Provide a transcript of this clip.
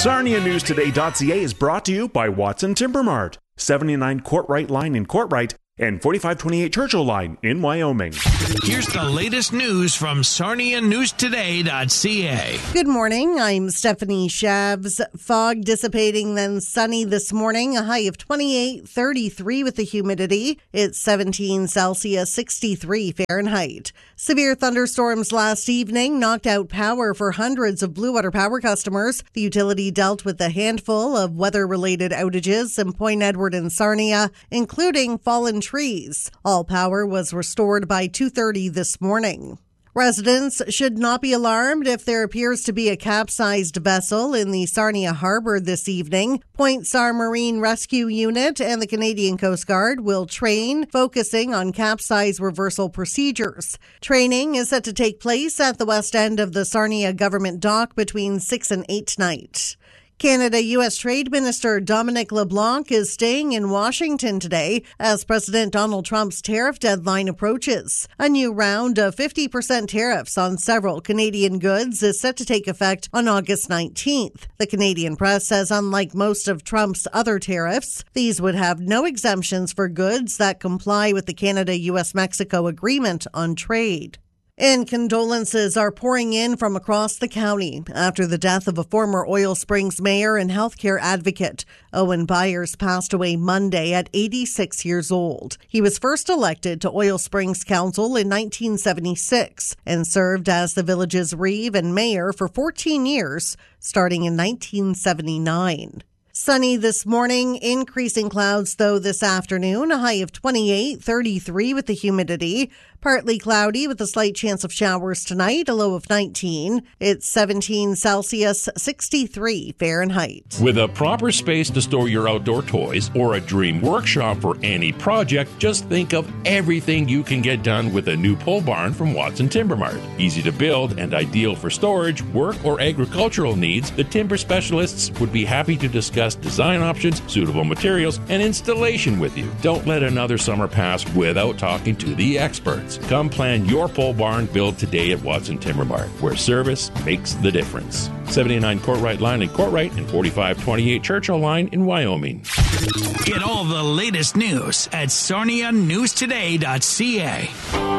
SarniaNewsToday.ca is brought to you by Watson Timber Mart, 79 Courtright Line in Courtright, and 4528 Churchill Line in Wyoming. Here's the latest news from SarniaNewsToday.ca. Good morning. I'm Stephanie Shabs. Fog dissipating, then sunny this morning. A high of 28, 33 with the humidity. It's 17 Celsius, 63 Fahrenheit. Severe thunderstorms last evening knocked out power for hundreds of Blue Water Power customers. The utility dealt with a handful of weather-related outages in Point Edward and Sarnia, including fallen trees. All power was restored by 2:30 this morning. Residents should not be alarmed if there appears to be a capsized vessel in the Sarnia Harbor this evening. Point SAR Marine Rescue Unit and the Canadian Coast Guard will train, focusing on capsize reversal procedures. Training is set to take place at the west end of the Sarnia Government Dock between 6 and 8 tonight. Canada-U.S. Trade Minister Dominic LeBlanc is staying in Washington today as President Donald Trump's tariff deadline approaches. A new round of 50% tariffs on several Canadian goods is set to take effect on August 19th. The Canadian press says unlike most of Trump's other tariffs, these would have no exemptions for goods that comply with the Canada-U.S.-Mexico Agreement on Trade. And condolences are pouring in from across the county after the death of a former Oil Springs mayor and healthcare advocate. Owen Byers passed away Monday at 86 years old. He was first elected to Oil Springs Council in 1976 and served as the village's reeve and mayor for 14 years, starting in 1979. Sunny this morning, increasing clouds though this afternoon, a high of 28, 33 with the humidity. Partly cloudy with a slight chance of showers tonight, a low of 19. It's 17 Celsius, 63 Fahrenheit. With a proper space to store your outdoor toys or a dream workshop for any project, just think of everything you can get done with a new pole barn from Watson Timber Mart. Easy to build and ideal for storage, work, or agricultural needs, the timber specialists would be happy to discuss design options, suitable materials, and installation with you. Don't let another summer pass without talking to the experts. Come plan your pole barn build today at Watson Timber Mart, where service makes the difference. 79 Courtright Line in Courtright and 4528 Churchill Line in Wyoming. Get all the latest news at SarniaNewsToday.ca.